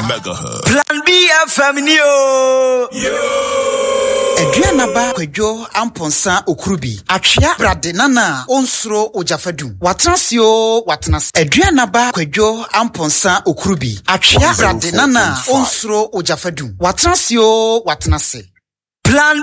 Plan B FM Adriana ba kwadwo amponsa okurubi atwea brade nana onsuro ojafadum watrasio watnas Adriana ba kwadwo amponsa okurubi atwea brade nana onsuro ojafadum watrasio watnase Plan